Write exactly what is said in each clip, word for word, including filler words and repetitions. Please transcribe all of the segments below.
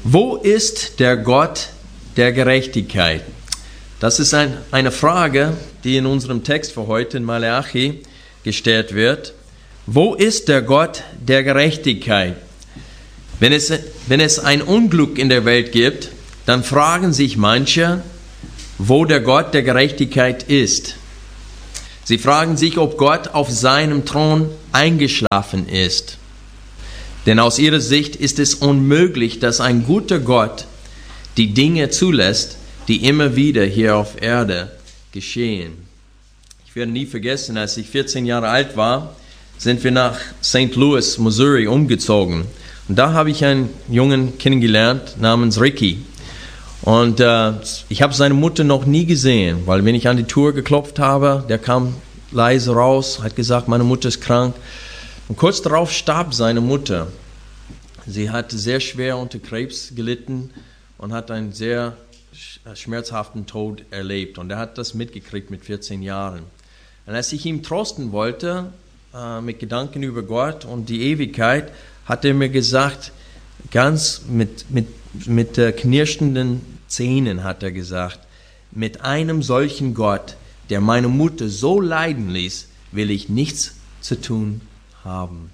Wo ist der Gott der Gerechtigkeit? Das ist ein, eine Frage, die in unserem Text für heute in Maleachi gestellt wird. Wo ist der Gott der Gerechtigkeit? Wenn es, wenn es ein Unglück in der Welt gibt, dann fragen sich manche, wo der Gott der Gerechtigkeit ist. Sie fragen sich, ob Gott auf seinem Thron eingeschlafen ist. Denn aus ihrer Sicht ist es unmöglich, dass ein guter Gott die Dinge zulässt, die immer wieder hier auf Erde geschehen. Ich werde nie vergessen, als ich vierzehn Jahre alt war, sind wir nach Saint Louis, Missouri umgezogen. Und da habe ich einen Jungen kennengelernt namens Ricky. Und äh, ich habe seine Mutter noch nie gesehen, weil wenn ich an die Tür geklopft habe, der kam leise raus, hat gesagt, meine Mutter ist krank. Und kurz darauf starb seine Mutter. Sie hat sehr schwer unter Krebs gelitten und hat einen sehr schmerzhaften Tod erlebt. Und er hat das mitgekriegt mit vierzehn Jahren. Und als ich ihm trösten wollte, äh, mit Gedanken über Gott und die Ewigkeit, hat er mir gesagt, ganz mit, mit, mit äh, knirschenden Zähnen hat er gesagt, mit einem solchen Gott, der meine Mutter so leiden ließ, will ich nichts zu tun haben.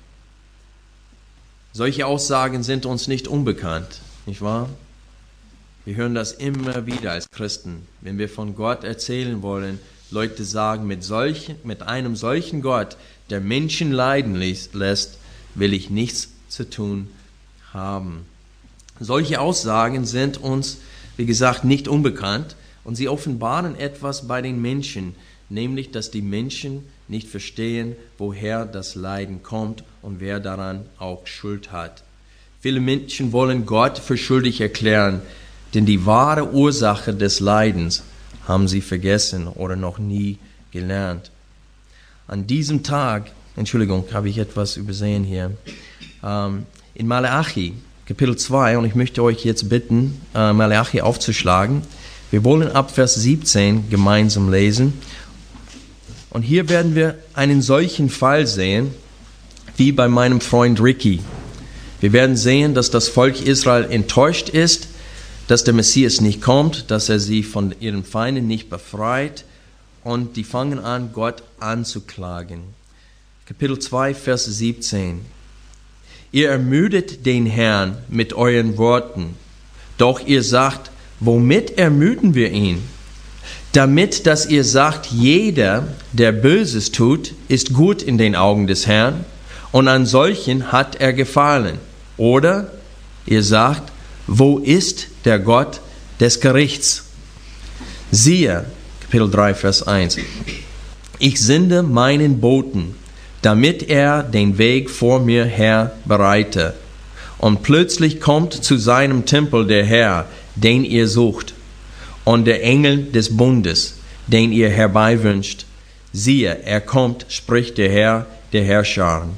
Solche Aussagen sind uns nicht unbekannt, nicht wahr? Wir hören das immer wieder als Christen. Wenn wir von Gott erzählen wollen, Leute sagen, mit, solchen, mit einem solchen Gott, der Menschen leiden lässt, will ich nichts zu tun haben. Solche Aussagen sind uns, wie gesagt, nicht unbekannt und sie offenbaren etwas bei den Menschen, nämlich, dass die Menschen nicht verstehen, woher das Leiden kommt und wer daran auch Schuld hat. Viele Menschen wollen Gott für schuldig erklären, denn die wahre Ursache des Leidens haben sie vergessen oder noch nie gelernt. An diesem Tag, Entschuldigung, habe ich etwas übersehen hier, ähm, in Maleachi, Kapitel zwei, und ich möchte euch jetzt bitten, äh, Maleachi aufzuschlagen. Wir wollen ab Vers siebzehn gemeinsam lesen. Und hier werden wir einen solchen Fall sehen, wie bei meinem Freund Ricky. Wir werden sehen, dass das Volk Israel enttäuscht ist, dass der Messias nicht kommt, dass er sie von ihren Feinden nicht befreit. Und die fangen an, Gott anzuklagen. Kapitel zwei, Vers siebzehn. Ihr ermüdet den Herrn mit euren Worten, doch ihr sagt, womit ermüden wir ihn? Damit, dass ihr sagt, jeder, der Böses tut, ist gut in den Augen des Herrn, und an solchen hat er gefallen. Oder ihr sagt, wo ist der Gott des Gerichts? Siehe, Kapitel drei, Vers eins. Ich sende meinen Boten, damit er den Weg vor mir her bereite. Und plötzlich kommt zu seinem Tempel der Herr, den ihr sucht, und der Engel des Bundes, den ihr herbeiwünscht. Siehe, er kommt, spricht der Herr, der Herrscharen.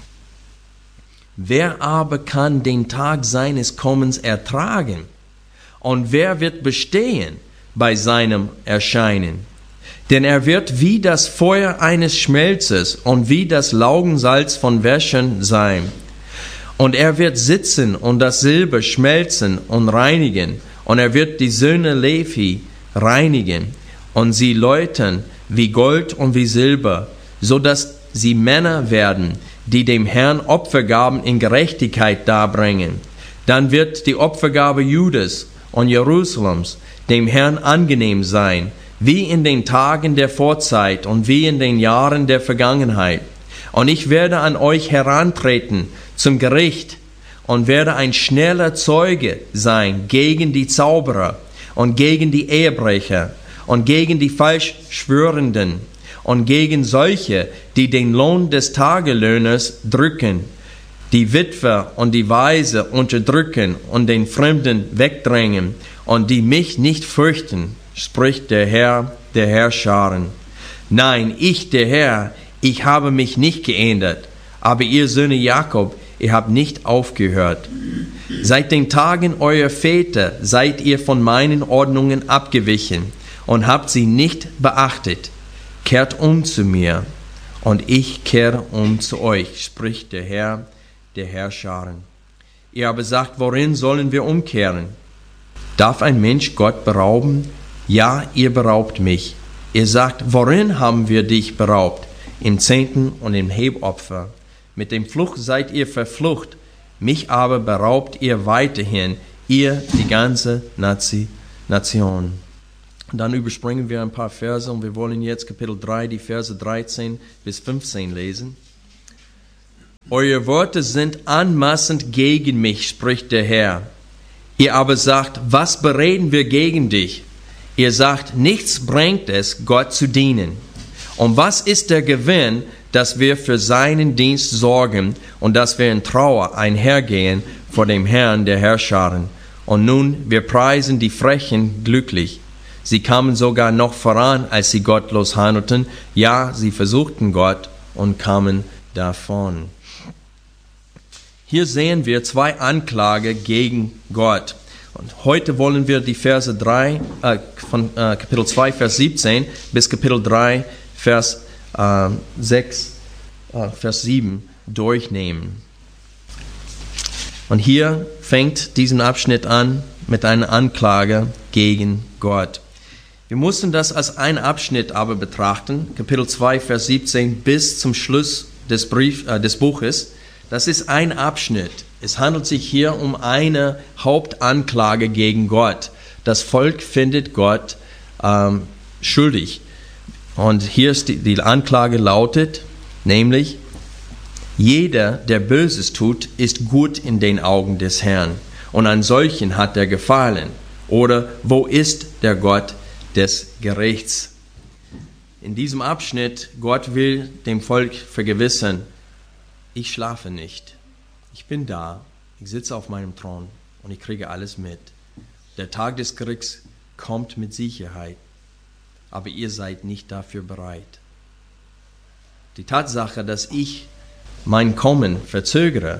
Wer aber kann den Tag seines Kommens ertragen? Und wer wird bestehen bei seinem Erscheinen? Denn er wird wie das Feuer eines Schmelzes und wie das Laugensalz von Wäschern sein. Und er wird sitzen und das Silber schmelzen und reinigen. Und er wird die Söhne Levi reinigen und sie läutern wie Gold und wie Silber, so dass sie Männer werden, die dem Herrn Opfergaben in Gerechtigkeit darbringen. Dann wird die Opfergabe Judas und Jerusalems dem Herrn angenehm sein, wie in den Tagen der Vorzeit und wie in den Jahren der Vergangenheit. Und ich werde an euch herantreten zum Gericht und werde ein schneller Zeuge sein gegen die Zauberer und gegen die Ehebrecher und gegen die Falschschwörenden und gegen solche, die den Lohn des Tagelöhners drücken, die Witwer und die Waise unterdrücken und den Fremden wegdrängen und die mich nicht fürchten, spricht der Herr, der Herrscharen. Nein, ich, der Herr, ich habe mich nicht geändert, aber ihr Söhne Jakob, ihr habt nicht aufgehört. Seit den Tagen eurer Väter seid ihr von meinen Ordnungen abgewichen und habt sie nicht beachtet. Kehrt um zu mir, und ich kehre um zu euch, spricht der Herr, der Herrscharen. Ihr aber sagt, worin sollen wir umkehren? Darf ein Mensch Gott berauben? Ja, ihr beraubt mich. Ihr sagt, worin haben wir dich beraubt? Im Zehnten und im Hebopfer. Mit dem Fluch seid ihr verflucht, mich aber beraubt ihr weiterhin, ihr die ganze Nazi, Nation. Und dann überspringen wir ein paar Verse und wir wollen jetzt Kapitel drei, die Verse dreizehn bis fünfzehn lesen. Eure Worte sind anmaßend gegen mich, spricht der Herr. Ihr aber sagt, was bereden wir gegen dich? Ihr sagt, nichts bringt es, Gott zu dienen. Und was ist der Gewinn, dass wir für seinen Dienst sorgen und dass wir in Trauer einhergehen vor dem Herrn der Herrscharen? Und nun, wir preisen die Frechen glücklich. Sie kamen sogar noch voran, als sie gottlos handelten. Ja, sie versuchten Gott und kamen davon. Hier sehen wir zwei Anklage gegen Gott. Und heute wollen wir die Verse drei, äh, von äh, Kapitel zwei, Vers siebzehn bis Kapitel drei, Vers äh, sechs, äh, Vers sieben durchnehmen. Und hier fängt diesen Abschnitt an mit einer Anklage gegen Gott. Wir mussten das als ein Abschnitt aber betrachten, Kapitel zwei, Vers siebzehn bis zum Schluss des, Brief, äh, des Buches. Das ist ein Abschnitt. Es handelt sich hier um eine Hauptanklage gegen Gott. Das Volk findet Gott ähm, schuldig. Und hier ist die, die Anklage lautet, nämlich, jeder, der Böses tut, ist gut in den Augen des Herrn. Und an solchen hat er gefallen. Oder wo ist der Gott des Gerichts? In diesem Abschnitt, Gott will dem Volk vergewissern, ich schlafe nicht. Ich bin da, ich sitze auf meinem Thron und ich kriege alles mit. Der Tag des Gerichts kommt mit Sicherheit, aber ihr seid nicht dafür bereit. Die Tatsache, dass ich mein Kommen verzögere,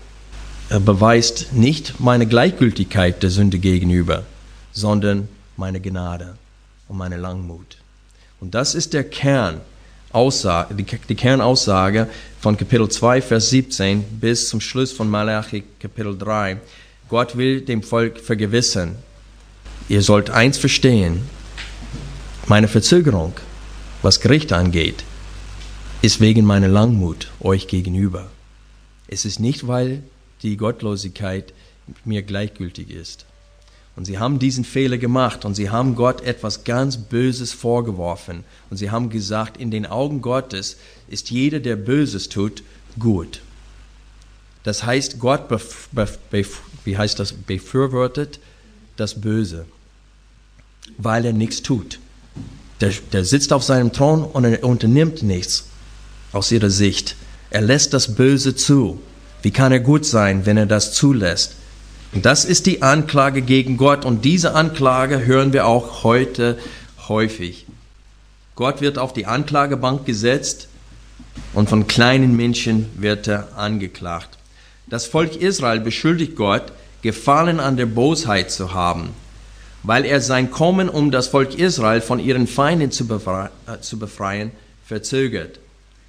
beweist nicht meine Gleichgültigkeit der Sünde gegenüber, sondern meine Gnade und meine Langmut. Und das ist der Kern. Aussage, die, die Kernaussage von Kapitel zwei, Vers siebzehn bis zum Schluss von Malachi, Kapitel drei. Gott will dem Volk vergewissern, ihr sollt eins verstehen, meine Verzögerung, was Gericht angeht, ist wegen meiner Langmut euch gegenüber. Es ist nicht, weil die Gottlosigkeit mir gleichgültig ist. Und sie haben diesen Fehler gemacht und sie haben Gott etwas ganz Böses vorgeworfen. Und sie haben gesagt, in den Augen Gottes ist jeder, der Böses tut, gut. Das heißt, Gott bef, bef, bef, wie heißt das, befürwortet das Böse, weil er nichts tut. Der, der sitzt auf seinem Thron und er unternimmt nichts aus ihrer Sicht. Er lässt das Böse zu. Wie kann er gut sein, wenn er das zulässt? Und das ist die Anklage gegen Gott. Und diese Anklage hören wir auch heute häufig. Gott wird auf die Anklagebank gesetzt und von kleinen Menschen wird er angeklagt. Das Volk Israel beschuldigt Gott, Gefallen an der Bosheit zu haben, weil er sein Kommen, um das Volk Israel von ihren Feinden zu befreien, äh, zu befreien, verzögert.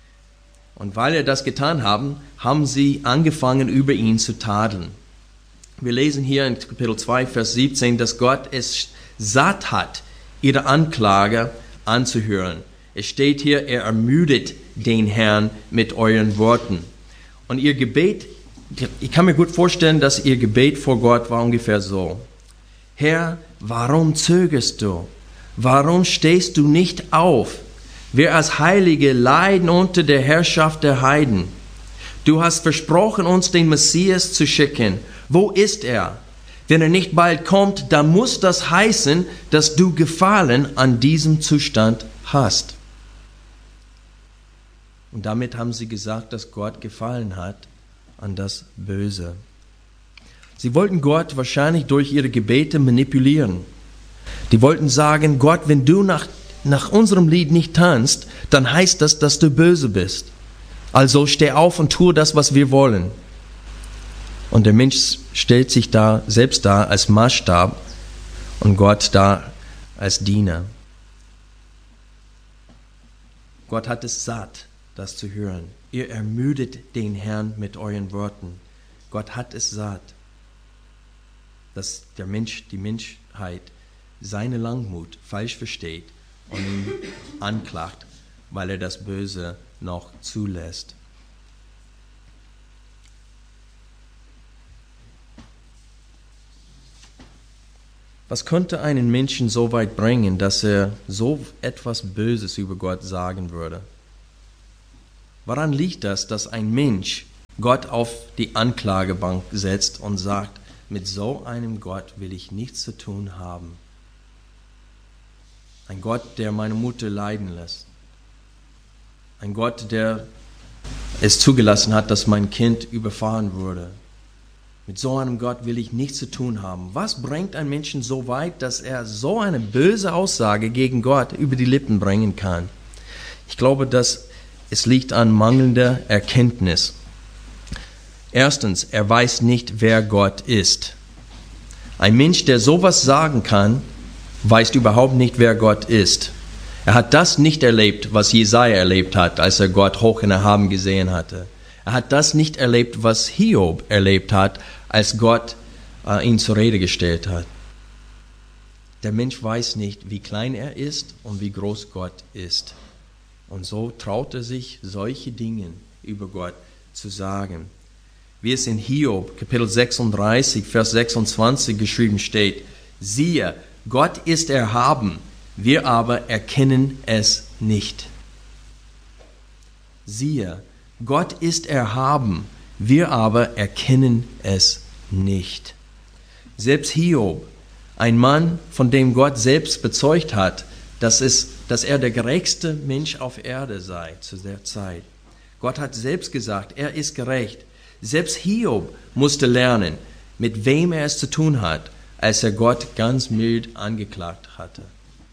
Und weil er das getan haben, haben sie angefangen, über ihn zu tadeln. Wir lesen hier in Kapitel zwei, Vers siebzehn, dass Gott es satt hat, ihre Anklage anzuhören. Es steht hier, er ermüdet den Herrn mit euren Worten. Und ihr Gebet, ich kann mir gut vorstellen, dass ihr Gebet vor Gott war ungefähr so. Herr, warum zögerst du? Warum stehst du nicht auf? Wir als Heilige leiden unter der Herrschaft der Heiden. Du hast versprochen, uns den Messias zu schicken. Wo ist er? Wenn er nicht bald kommt, dann muss das heißen, dass du Gefallen an diesem Zustand hast. Und damit haben sie gesagt, dass Gott Gefallen hat an das Böse. Sie wollten Gott wahrscheinlich durch ihre Gebete manipulieren. Die wollten sagen, Gott, wenn du nach, nach unserem Lied nicht tanzt, dann heißt das, dass du böse bist. Also steh auf und tue das, was wir wollen. Und der Mensch stellt sich da selbst da als Maßstab und Gott da als Diener. Gott hat es satt, das zu hören. Ihr ermüdet den Herrn mit euren Worten. Gott hat es satt, dass der Mensch, die Menschheit seine Langmut falsch versteht und ihn anklagt, weil er das Böse noch zulässt. Was könnte einen Menschen so weit bringen, dass er so etwas Böses über Gott sagen würde? Woran liegt das, dass ein Mensch Gott auf die Anklagebank setzt und sagt, mit so einem Gott will ich nichts zu tun haben? Ein Gott, der meine Mutter leiden lässt. Ein Gott, der es zugelassen hat, dass mein Kind überfahren wurde. Mit so einem Gott will ich nichts zu tun haben. Was bringt einen Menschen so weit, dass er so eine böse Aussage gegen Gott über die Lippen bringen kann? Ich glaube, dass es liegt an mangelnder Erkenntnis. Erstens, er weiß nicht, wer Gott ist. Ein Mensch, der sowas sagen kann, weiß überhaupt nicht, wer Gott ist. Er hat das nicht erlebt, was Jesaja erlebt hat, als er Gott hoch und erhaben gesehen hatte. Er hat das nicht erlebt, was Hiob erlebt hat, als Gott äh, ihn zur Rede gestellt hat. Der Mensch weiß nicht, wie klein er ist und wie groß Gott ist. Und so traut er sich, solche Dinge über Gott zu sagen. Wie es in Hiob, Kapitel sechsunddreißig, Vers sechsundzwanzig geschrieben steht, siehe, Gott ist erhaben, wir aber erkennen es nicht. Siehe, Gott ist erhaben, wir aber erkennen es nicht. Selbst Hiob, ein Mann, von dem Gott selbst bezeugt hat, dass, es, dass er der gerechteste Mensch auf Erde sei zu der Zeit. Gott hat selbst gesagt, er ist gerecht. Selbst Hiob musste lernen, mit wem er es zu tun hat, als er Gott ganz mild angeklagt hatte.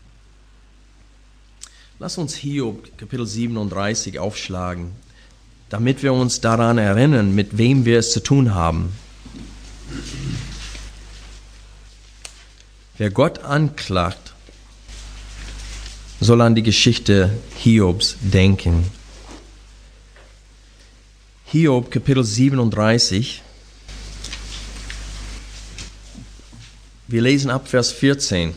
Lass uns Hiob Kapitel siebenunddreißig aufschlagen, damit wir uns daran erinnern, mit wem wir es zu tun haben. Wer Gott anklagt, soll an die Geschichte Hiobs denken. Hiob Kapitel siebenunddreißig. Wir lesen ab Vers vierzehn.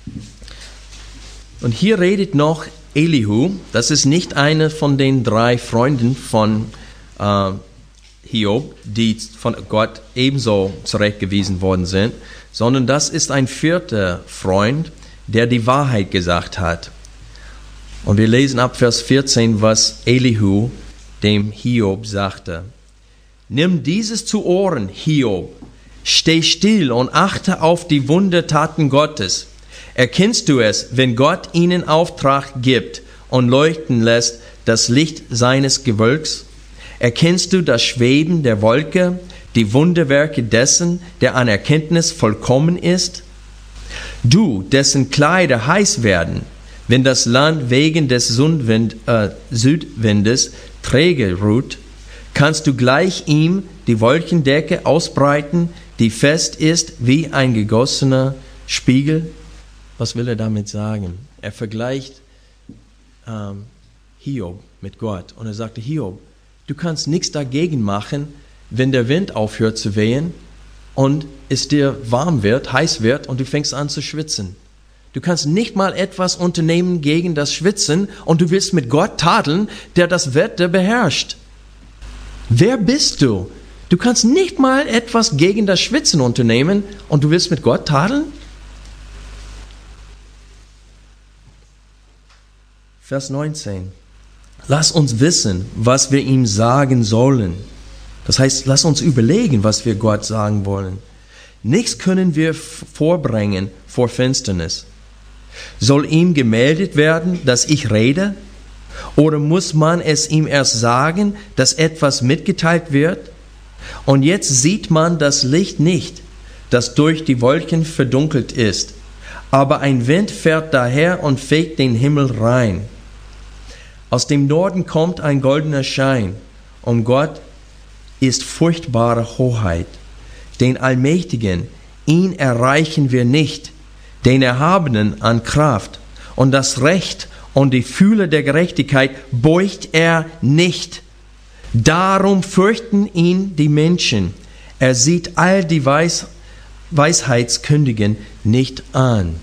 Und hier redet noch Elihu, das ist nicht einer von den drei Freunden von äh, Hiob, die von Gott ebenso zurechtgewiesen worden sind, sondern das ist ein vierter Freund, der die Wahrheit gesagt hat. Und wir lesen ab Vers vierzehn, was Elihu dem Hiob sagte. Nimm dieses zu Ohren, Hiob, steh still und achte auf die Wundertaten Gottes. Erkennst du es, wenn Gott ihnen Auftrag gibt und leuchten lässt das Licht seines Gewölks? Erkennst du das Schweben der Wolke, die Wunderwerke dessen, der an Erkenntnis vollkommen ist? Du, dessen Kleider heiß werden, wenn das Land wegen des Südwind, äh, Südwindes träge ruht, kannst du gleich ihm die Wolkendecke ausbreiten, die fest ist wie ein gegossener Spiegel? Was will er damit sagen? Er vergleicht ähm, Hiob mit Gott. Und er sagte, Hiob, du kannst nichts dagegen machen, wenn der Wind aufhört zu wehen und es dir warm wird, heiß wird und du fängst an zu schwitzen. Du kannst nicht mal etwas unternehmen gegen das Schwitzen und du willst mit Gott tadeln, der das Wetter beherrscht. Wer bist du? Du kannst nicht mal etwas gegen das Schwitzen unternehmen und du willst mit Gott tadeln? Vers neunzehn. Lass uns wissen, was wir ihm sagen sollen. Das heißt, lass uns überlegen, was wir Gott sagen wollen. Nichts können wir vorbringen vor Finsternis. Soll ihm gemeldet werden, dass ich rede? Oder muss man es ihm erst sagen, dass etwas mitgeteilt wird? Und jetzt sieht man das Licht nicht, das durch die Wolken verdunkelt ist. Aber ein Wind fährt daher und fegt den Himmel rein. Aus dem Norden kommt ein goldener Schein, und Gott ist furchtbare Hoheit. Den Allmächtigen, ihn erreichen wir nicht, den Erhabenen an Kraft, und das Recht und die Fühle der Gerechtigkeit beugt er nicht. Darum fürchten ihn die Menschen. Er sieht all die Weis Weisheitskündigen nicht an.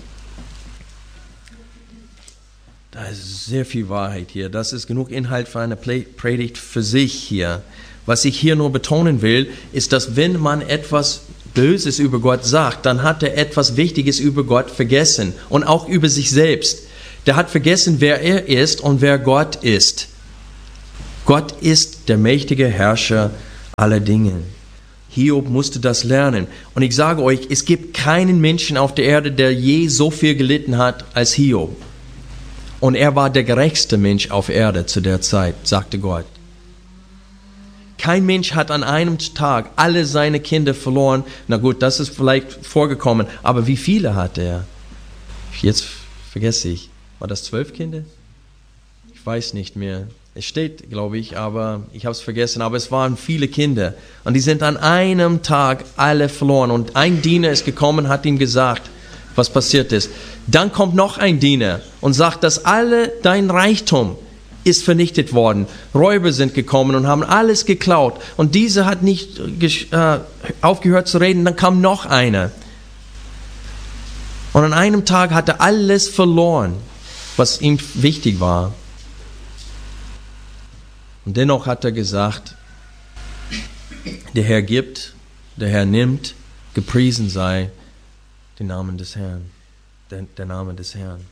Da ist sehr viel Wahrheit hier. Das ist genug Inhalt für eine Predigt für sich hier. Was ich hier nur betonen will, ist, dass wenn man etwas Böses über Gott sagt, dann hat er etwas Wichtiges über Gott vergessen und auch über sich selbst. Der hat vergessen, wer er ist und wer Gott ist. Gott ist der mächtige Herrscher aller Dinge. Hiob musste das lernen. Und ich sage euch, es gibt keinen Menschen auf der Erde, der je so viel gelitten hat als Hiob. Und er war der gerechteste Mensch auf Erde zu der Zeit, sagte Gott. Kein Mensch hat an einem Tag alle seine Kinder verloren. Na gut, das ist vielleicht vorgekommen, aber wie viele hatte er? Jetzt vergesse ich. War das zwölf Kinder? Ich weiß nicht mehr. Es steht, glaube ich, aber ich habe es vergessen. Aber es waren viele Kinder. Und die sind an einem Tag alle verloren. Und ein Diener ist gekommen, hat ihm gesagt, was passiert ist. Dann kommt noch ein Diener und sagt, dass alle dein Reichtum ist vernichtet worden. Räuber sind gekommen und haben alles geklaut. Und dieser hat nicht äh, aufgehört zu reden. Dann kam noch einer. Und an einem Tag hat er alles verloren, was ihm wichtig war. Und dennoch hat er gesagt, der Herr gibt, der Herr nimmt, gepriesen sei der Name des Herrn, der, der Name des Herrn.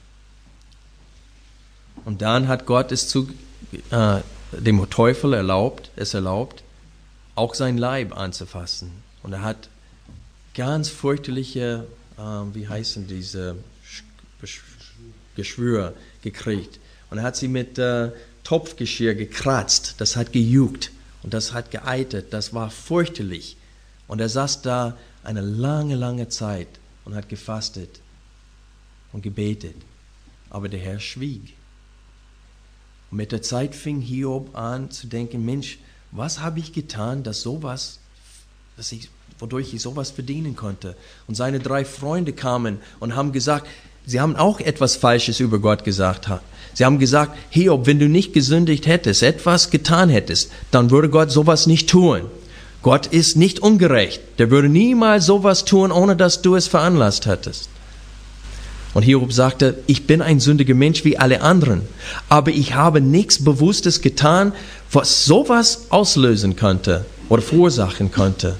Und dann hat Gott es zu, äh, dem Teufel erlaubt, es erlaubt, auch sein Leib anzufassen. Und er hat ganz fürchterliche, äh, wie heißen diese, Geschwür gekriegt. Und er hat sie mit äh, Topfgeschirr gekratzt, das hat gejuckt und das hat geeitet, das war fürchterlich. Und er saß da eine lange, lange Zeit und hat gefastet und gebetet. Aber der Herr schwieg. Und mit der Zeit fing Hiob an zu denken, Mensch, was habe ich getan, dass sowas, dass ich, wodurch ich sowas verdienen konnte? Und seine drei Freunde kamen und haben gesagt, sie haben auch etwas Falsches über Gott gesagt. Sie haben gesagt, Hiob, wenn du nicht gesündigt hättest, etwas getan hättest, dann würde Gott sowas nicht tun. Gott ist nicht ungerecht. Der würde niemals sowas tun, ohne dass du es veranlasst hättest. Und Hiob sagte, ich bin ein sündiger Mensch wie alle anderen, aber ich habe nichts Bewusstes getan, was sowas auslösen könnte oder verursachen könnte.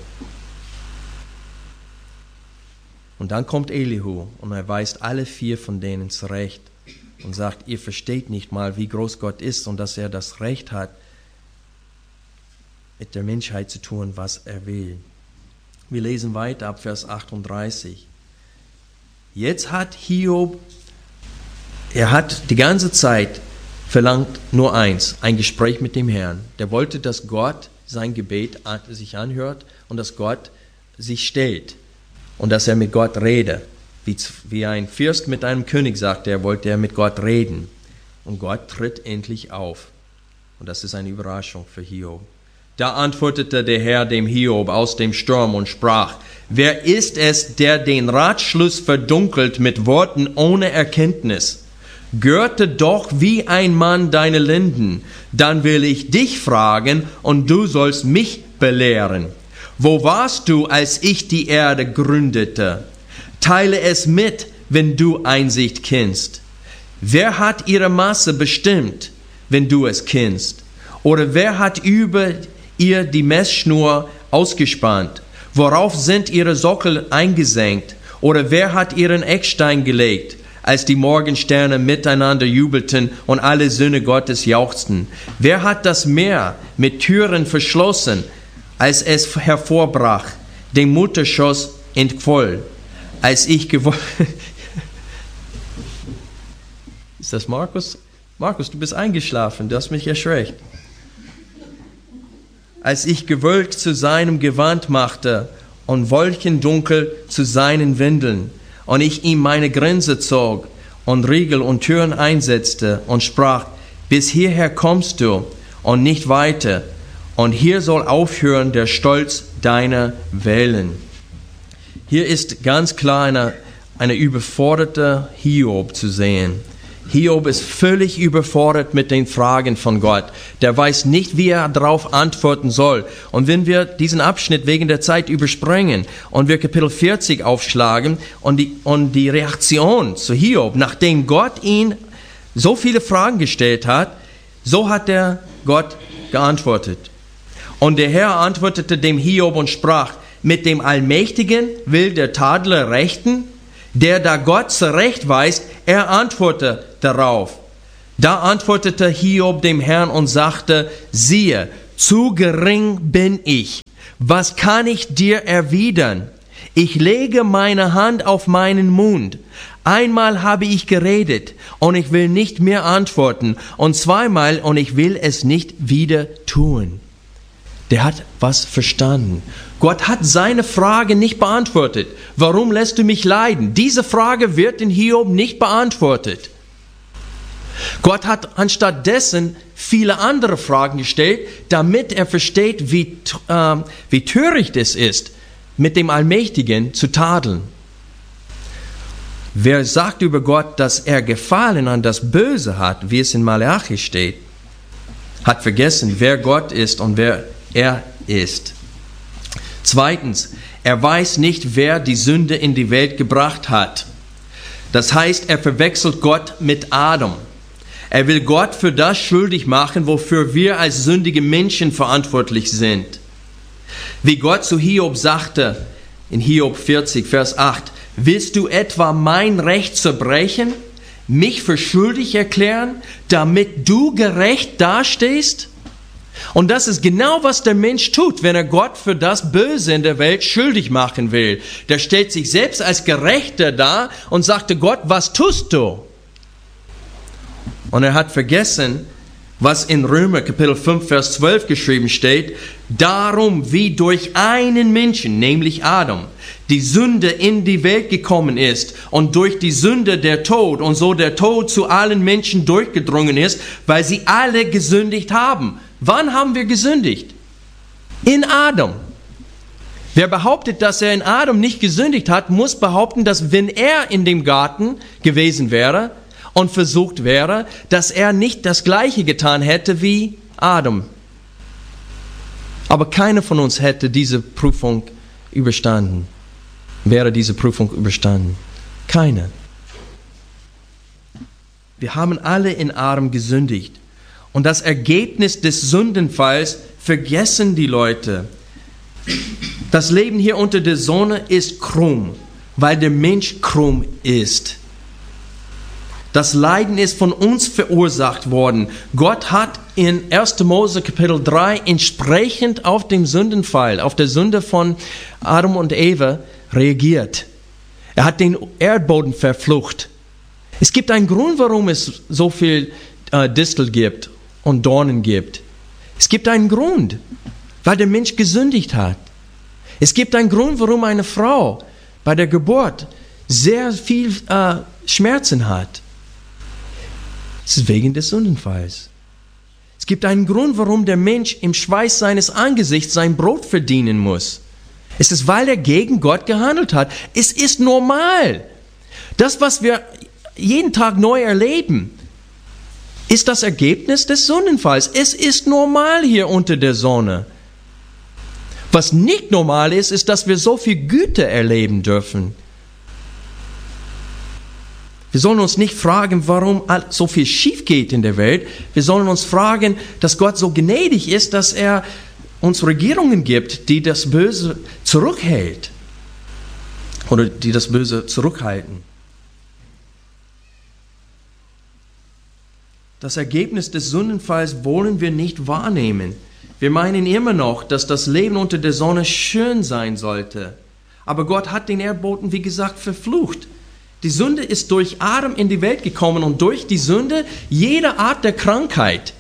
Und dann kommt Elihu und er weist alle vier von denen zurecht und sagt, ihr versteht nicht mal, wie groß Gott ist und dass er das Recht hat, mit der Menschheit zu tun, was er will. Wir lesen weiter ab Vers achtunddreißig. Jetzt hat Hiob, er hat die ganze Zeit verlangt nur eins, ein Gespräch mit dem Herrn. Der wollte, dass Gott sein Gebet sich anhört und dass Gott sich stellt. Und dass er mit Gott rede. Wie, wie ein Fürst mit einem König, sagte er, wollte er mit Gott reden. Und Gott tritt endlich auf. Und das ist eine Überraschung für Hiob. Da antwortete der Herr dem Hiob aus dem Sturm und sprach, wer ist es, der den Ratschluss verdunkelt mit Worten ohne Erkenntnis? Gürte doch wie ein Mann deine Lenden, dann will ich dich fragen und du sollst mich belehren. Wo warst du, als ich die Erde gründete? Teile es mit, wenn du Einsicht kennst. Wer hat ihre Maße bestimmt, wenn du es kennst? Oder wer hat über ihr die Messschnur ausgespannt? Worauf sind ihre Sockel eingesenkt? Oder wer hat ihren Eckstein gelegt, als die Morgensterne miteinander jubelten und alle Söhne Gottes jauchzten? Wer hat das Meer mit Türen verschlossen, als es hervorbrach, dem Mutterschoß entquoll, als ich gewollt... Ist das Markus? Markus, du bist eingeschlafen, du hast mich erschreckt. Als ich Gewölk zu seinem Gewand machte und Wolkendunkel zu seinen Windeln, und ich ihm meine Grenze zog und Riegel und Türen einsetzte und sprach, bis hierher kommst du und nicht weiter, und hier soll aufhören der Stolz deiner Wellen. Hier ist ganz klar eine, eine überforderte Hiob zu sehen. Hiob ist völlig überfordert mit den Fragen von Gott. Der weiß nicht, wie er darauf antworten soll. Und wenn wir diesen Abschnitt wegen der Zeit überspringen und wir Kapitel vierzig aufschlagen und die, und die Reaktion zu Hiob, nachdem Gott ihn so viele Fragen gestellt hat, so hat der Gott geantwortet. Und der Herr antwortete dem Hiob und sprach, mit dem Allmächtigen will der Tadler rechten, der da Gott zurechtweist, er antwortete darauf. Da antwortete Hiob dem Herrn und sagte, siehe, zu gering bin ich. Was kann ich dir erwidern? Ich lege meine Hand auf meinen Mund. Einmal habe ich geredet und ich will nicht mehr antworten und zweimal und ich will es nicht wieder tun. Der hat was verstanden. Gott hat seine Frage nicht beantwortet. Warum lässt du mich leiden? Diese Frage wird in Hiob nicht beantwortet. Gott hat anstattdessen viele andere Fragen gestellt, damit er versteht, wie, äh, wie töricht es ist, mit dem Allmächtigen zu tadeln. Wer sagt über Gott, dass er Gefallen an das Böse hat, wie es in Malachi steht, hat vergessen, wer Gott ist und wer er ist. Zweitens, er weiß nicht, wer die Sünde in die Welt gebracht hat. Das heißt, er verwechselt Gott mit Adam. Er will Gott für das schuldig machen, wofür wir als sündige Menschen verantwortlich sind. Wie Gott zu Hiob sagte, in Hiob vierzig, Vers acht, willst du etwa mein Recht zerbrechen, mich für schuldig erklären, damit du gerecht dastehst? Und das ist genau, was der Mensch tut, wenn er Gott für das Böse in der Welt schuldig machen will. Der stellt sich selbst als Gerechter dar und sagte, Gott, was tust du? Und er hat vergessen, was in Römer Kapitel fünf, Vers zwölf geschrieben steht, darum wie durch einen Menschen, nämlich Adam, die Sünde in die Welt gekommen ist und durch die Sünde der Tod und so der Tod zu allen Menschen durchgedrungen ist, weil sie alle gesündigt haben. Wann haben wir gesündigt? In Adam. Wer behauptet, dass er in Adam nicht gesündigt hat, muss behaupten, dass wenn er in dem Garten gewesen wäre und versucht wäre, dass er nicht das Gleiche getan hätte wie Adam. Aber keiner von uns hätte diese Prüfung überstanden. Wäre diese Prüfung überstanden. Keiner. Wir haben alle in Adam gesündigt. Und das Ergebnis des Sündenfalls vergessen die Leute. Das Leben hier unter der Sonne ist krumm, weil der Mensch krumm ist. Das Leiden ist von uns verursacht worden. Gott hat in erster Mose Kapitel drei entsprechend auf den Sündenfall, auf der Sünde von Adam und Eva reagiert. Er hat den Erdboden verflucht. Es gibt einen Grund, warum es so viel äh, Distel gibt und Dornen gibt. Es gibt einen Grund, weil der Mensch gesündigt hat. Es gibt einen Grund, warum eine Frau bei der Geburt sehr viel äh, Schmerzen hat. Es ist wegen des Sündenfalls. Es gibt einen Grund, warum der Mensch im Schweiß seines Angesichts sein Brot verdienen muss. Es ist, weil er gegen Gott gehandelt hat. Es ist normal. Das, was wir jeden Tag neu erleben, ist das Ergebnis des Sündenfalls. Es ist normal hier unter der Sonne. Was nicht normal ist, ist, dass wir so viel Güte erleben dürfen. Wir sollen uns nicht fragen, warum so viel schief geht in der Welt. Wir sollen uns fragen, dass Gott so gnädig ist, dass er uns Regierungen gibt, die das Böse zurückhält. Oder die das Böse zurückhalten. Das Ergebnis des Sündenfalls wollen wir nicht wahrnehmen. Wir meinen immer noch, dass das Leben unter der Sonne schön sein sollte. Aber Gott hat den Erdboden, wie gesagt, verflucht. Die Sünde ist durch Adam in die Welt gekommen und durch die Sünde jede Art der Krankheit.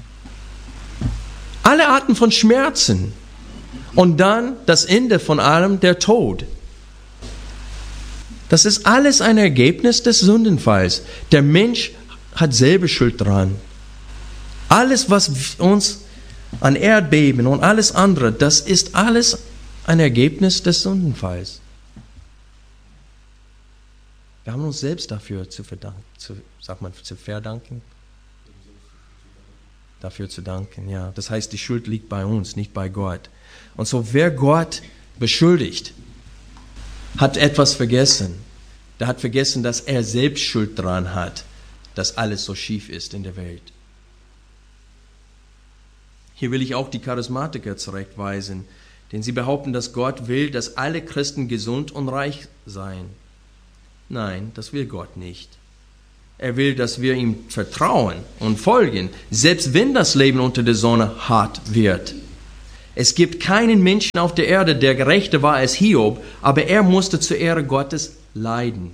Alle Arten von Schmerzen. Und dann das Ende von allem, der Tod. Das ist alles ein Ergebnis des Sündenfalls. Der Mensch hat selber Schuld dran. Alles, was uns an Erdbeben und alles andere, das ist alles ein Ergebnis des Sündenfalls. Wir haben uns selbst dafür zu verdanken, zu, sagt man, zu verdanken. Dafür zu danken, ja. Das heißt, die Schuld liegt bei uns, nicht bei Gott. Und so, wer Gott beschuldigt, hat etwas vergessen. Der hat vergessen, dass er selbst Schuld daran hat, dass alles so schief ist in der Welt. Hier will ich auch die Charismatiker zurechtweisen, denn sie behaupten, dass Gott will, dass alle Christen gesund und reich seien. Nein, das will Gott nicht. Er will, dass wir ihm vertrauen und folgen, selbst wenn das Leben unter der Sonne hart wird. Es gibt keinen Menschen auf der Erde, der gerechter war als Hiob, aber er musste zur Ehre Gottes leiden.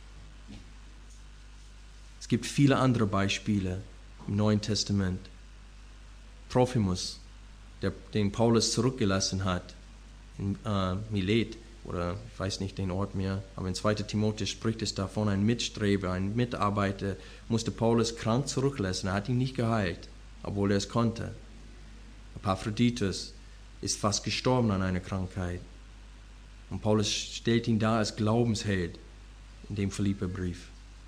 Es gibt viele andere Beispiele im Neuen Testament. Trophimus, der, den Paulus zurückgelassen hat in äh, Milet, oder ich weiß nicht den Ort mehr, aber in zweiter Timotheus spricht es davon, ein Mitstreber, ein Mitarbeiter musste Paulus krank zurücklassen. Er hat ihn nicht geheilt, obwohl er es konnte. Epaphroditus ist fast gestorben an einer Krankheit. Und Paulus stellt ihn dar als Glaubensheld in dem Philipperbrief.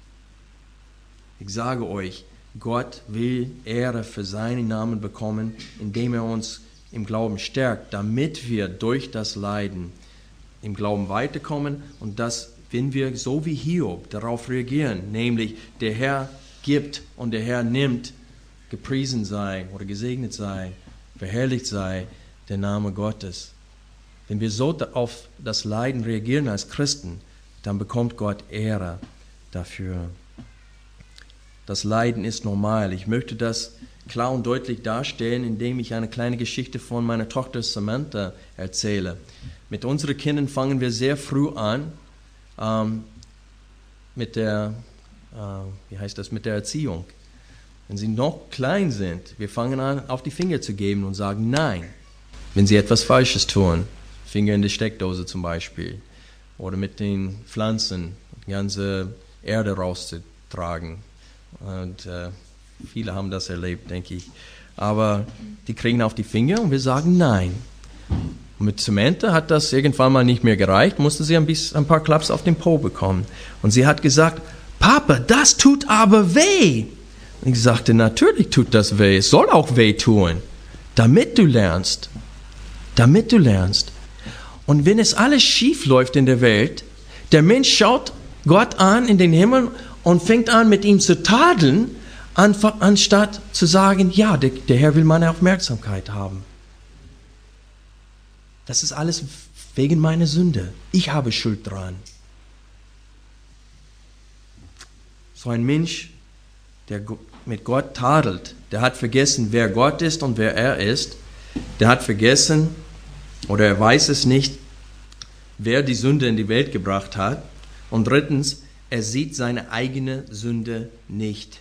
Ich sage euch, Gott will Ehre für seinen Namen bekommen, indem er uns im Glauben stärkt, damit wir durch das Leiden im Glauben weiterkommen und dass, wenn wir so wie Hiob darauf reagieren, nämlich der Herr gibt und der Herr nimmt, gepriesen sei oder gesegnet sei, verherrlicht sei der Name Gottes. Wenn wir so auf das Leiden reagieren als Christen, dann bekommt Gott Ehre dafür. Das Leiden ist normal. Ich möchte das klar und deutlich darstellen, indem ich eine kleine Geschichte von meiner Tochter Samantha erzähle. Mit unseren Kindern fangen wir sehr früh an ähm, mit der, äh, wie heißt das, mit der Erziehung. Wenn sie noch klein sind, wir fangen an, auf die Finger zu geben und sagen Nein, wenn sie etwas Falsches tun. Finger in die Steckdose zum Beispiel. Oder mit den Pflanzen die ganze Erde rauszutragen. Und äh, viele haben das erlebt, denke ich. Aber die kriegen auf die Finger und wir sagen Nein. Und mit Samantha hat das irgendwann mal nicht mehr gereicht, musste sie ein, bisschen, ein paar Klaps auf den Po bekommen. Und sie hat gesagt, Papa, das tut aber weh. Und ich sagte, natürlich tut das weh, es soll auch weh tun, damit du lernst. Damit du lernst. Und wenn es alles schief läuft in der Welt, der Mensch schaut Gott an in den Himmel und fängt an, mit ihm zu tadeln, anstatt zu sagen, ja, der, der Herr will meine Aufmerksamkeit haben. Das ist alles wegen meiner Sünde. Ich habe Schuld dran. So ein Mensch, der mit Gott tadelt, der hat vergessen, wer Gott ist und wer er ist. Der hat vergessen, oder er weiß es nicht, wer die Sünde in die Welt gebracht hat. Und drittens, er sieht seine eigene Sünde nicht.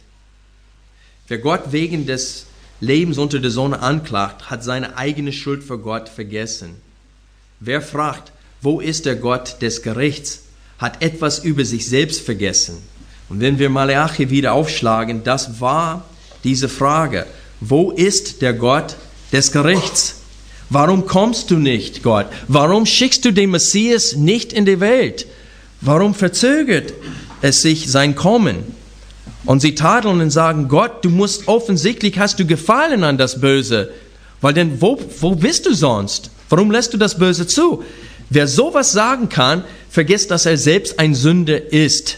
Wer Gott wegen des Lebens unter der Sonne anklagt, hat seine eigene Schuld vor Gott vergessen. Wer fragt, wo ist der Gott des Gerichts, hat etwas über sich selbst vergessen. Und wenn wir Maleachi wieder aufschlagen, das war diese Frage. Wo ist der Gott des Gerichts? Warum kommst du nicht, Gott? Warum schickst du den Messias nicht in die Welt? Warum verzögert es sich sein Kommen? Und sie tadeln und sagen, Gott, du musst offensichtlich, hast du Gefallen an das Böse. Weil denn, wo, wo bist du sonst? Warum lässt du das Böse zu? Wer sowas sagen kann, vergisst, dass er selbst ein Sünder ist.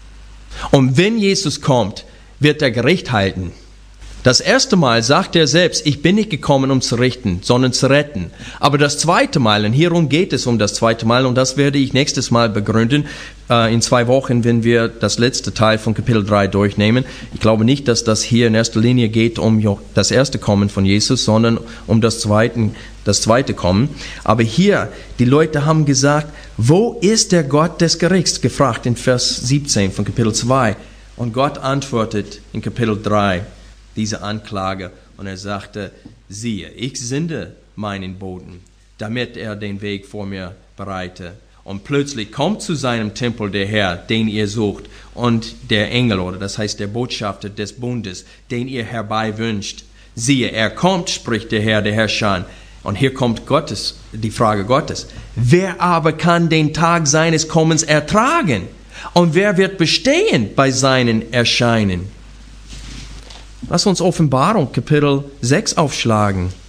Und wenn Jesus kommt, wird er Gericht halten. Das erste Mal sagt er selbst, ich bin nicht gekommen, um zu richten, sondern zu retten. Aber das zweite Mal, und hierum geht es um das zweite Mal, und das werde ich nächstes Mal begründen, äh, in zwei Wochen, wenn wir das letzte Teil von Kapitel drei durchnehmen. Ich glaube nicht, dass das hier in erster Linie geht um das erste Kommen von Jesus, sondern um das zweite, das zweite Kommen. Aber hier, die Leute haben gesagt, wo ist der Gott des Gerichts? Gefragt in Vers siebzehn von Kapitel zwei. Und Gott antwortet in Kapitel drei, diese Anklage, und er sagte, siehe, ich sende meinen Boten, damit er den Weg vor mir bereite. Und plötzlich kommt zu seinem Tempel der Herr, den ihr sucht, und der Engel, oder das heißt der Botschafter des Bundes, den ihr herbei wünscht. Siehe, er kommt, spricht der Herr, der Herrscher. Und hier kommt Gottes, die Frage Gottes. Wer aber kann den Tag seines Kommens ertragen? Und wer wird bestehen bei seinen Erscheinen? Lass uns Offenbarung Kapitel sechs aufschlagen.